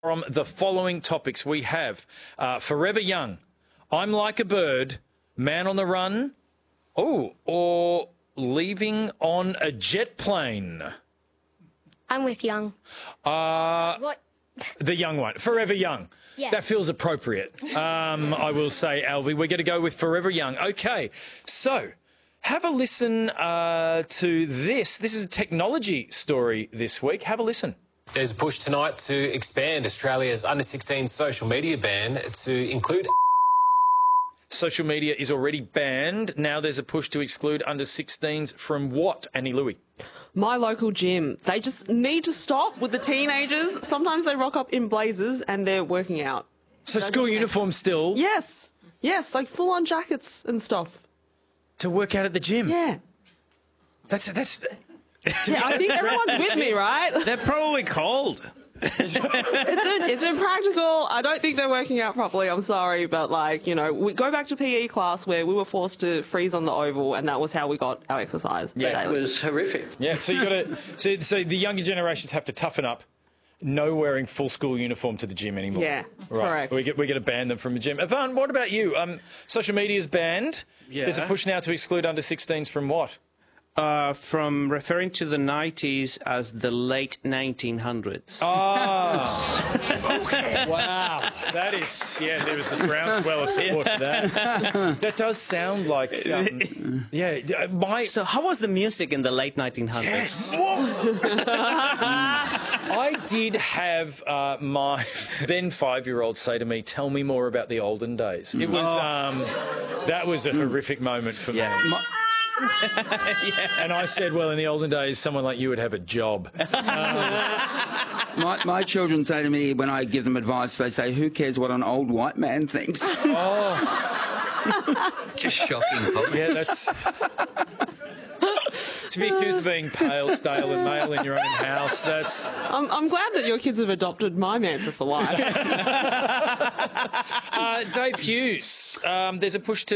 From the following topics, we have Forever Young, I'm Like a Bird, Man on the Run, or Leaving on a Jet Plane. I'm with Young. What? The young one, Forever Young. Yeah. That feels appropriate, I will say, Alvy. We're going to go with Forever Young. Okay, so have a listen to this. This is a technology story this week. Have a listen. There's a push tonight to expand Australia's under-16 social media ban to include... Social media is already banned. Now there's a push to exclude under-16s from what, Annie Louie? My local gym. They just need to stop with the teenagers. Sometimes they rock up in blazers and they're working out. So school uniform still Yes. Yes, like full-on jackets and stuff. to work out at the gym? Yeah. That's Yeah, I think everyone's with me, right? They're probably cold. It's impractical. I don't think they're working out properly. I'm sorry, but we go back to PE class where we were forced to freeze on the oval, and that was how we got our exercise. Yeah, It was horrific. Yeah, so you got to. So the younger generations have to toughen up. No wearing full school uniform to the gym anymore. Yeah, right. correct. We're going to ban them from the gym. Ivan, what about you? Social media is banned. Yeah. There's a push now to exclude under-16s from what? From referring to the 90s as the late 1900s. Oh. Wow. That is, there was a groundswell of support for that. That does sound like, So how was the music in the late 1900s? Yes. I did have my then 5-year-old say to me, "Tell me more about the olden days." It was that was a horrific moment for me. And I said, "Well, in the olden days, someone like you would have a job." My children say to me when I give them advice, they say, "Who cares what an old white man thinks?" Just shocking, Bob. Yeah, that's. To be accused of being pale, stale and male in your own house, that's... I'm glad that your kids have adopted my mantra for life. Dave Hughes, there's a push to